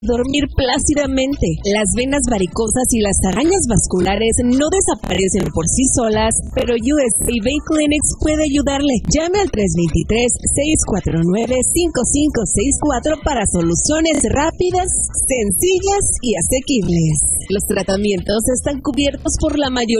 dormir plácidamente. Las venas varicosas y las arañas vasculares no desaparecen por sí solas, pero USA Vein Clinics puede ayudarle. Llame al 323-649-5564 para soluciones rápidas, sencillas y asequibles. Los tratamientos están cubiertos por la mayoría